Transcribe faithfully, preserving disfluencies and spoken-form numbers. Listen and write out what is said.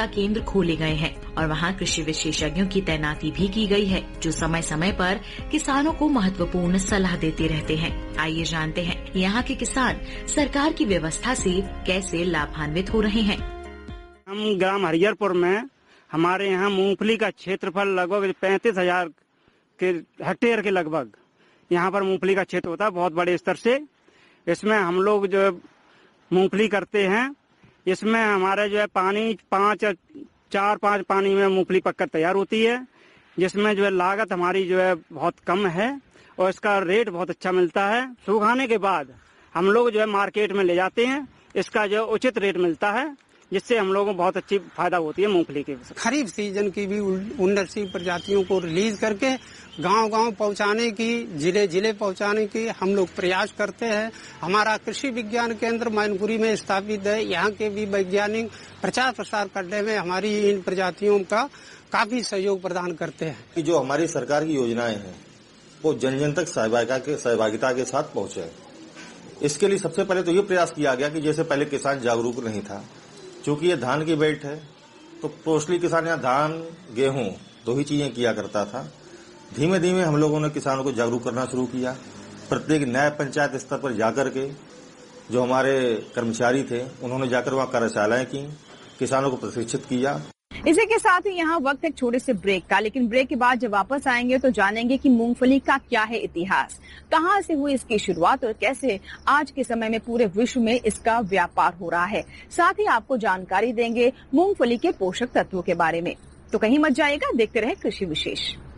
केंद्र खोले गए हैं और वहां कृषि विशेषज्ञों की तैनाती भी की गई है, जो समय समय पर किसानों को महत्वपूर्ण सलाह देते रहते हैं। आइए जानते हैं यहाँ के किसान सरकार की व्यवस्था से कैसे लाभान्वित हो रहे हैं। हम ग्राम हरिहरपुर में हमारे यहाँ मूंगफली का क्षेत्रफल लगभग पैंतीस हजार के हेक्टेयर के लगभग यहाँ पर मूंगफली का क्षेत्र होता है, बहुत बड़े स्तर से। इसमें हम लोग जो मूंगफली करते हैं, इसमें हमारे जो है पानी पाँच चार पाँच पानी में मूंगफली पककर तैयार होती है, जिसमें जो है लागत हमारी जो है बहुत कम है और इसका रेट बहुत अच्छा मिलता है। सुखाने के बाद हम लोग जो है मार्केट में ले जाते हैं, इसका जो उचित रेट मिलता है, जिससे हम लोगों को बहुत अच्छी फायदा होती है मूंगफली के। खरीफ सीजन की भी उन्नत सी प्रजातियों को रिलीज करके गांव-गांव पहुंचाने की, जिले जिले पहुंचाने की हम लोग प्रयास करते हैं। हमारा कृषि विज्ञान केंद्र मैनपुरी में स्थापित है। यहाँ के भी वैज्ञानिक प्रचार प्रसार करने में हमारी इन प्रजातियों का काफी सहयोग प्रदान करते हैं। जो हमारी सरकार की योजनाएं हैं वो जन जन तक सहभागिता के सहभागिता के साथ पहुंचे। इसके लिए सबसे पहले तो ये प्रयास किया गया कि जैसे पहले किसान जागरूक नहीं था, चूंकि ये धान की बेल्ट है तो मोस्टली किसान यहाँ धान गेहूं दो ही चीजें किया करता था। धीमे धीमे हम लोगों ने किसानों को जागरूक करना शुरू किया। प्रत्येक न्याय पंचायत स्तर पर जाकर के जो हमारे कर्मचारी थे उन्होंने जाकर वहाँ कार्यशालाएं की, किसानों को प्रशिक्षित किया। इसी के साथ ही यहाँ वक्त एक छोटे से ब्रेक का, लेकिन ब्रेक के बाद जब वापस आएंगे तो जानेंगे कि मूंगफली का क्या है इतिहास, कहाँ से हुई इसकी शुरुआत और कैसे आज के समय में पूरे विश्व में इसका व्यापार हो रहा है। साथ ही आपको जानकारी देंगे मूंगफली के पोषक तत्वों के बारे में। तो कहीं मत जाइएगा, देखते रहे कृषि विशेष।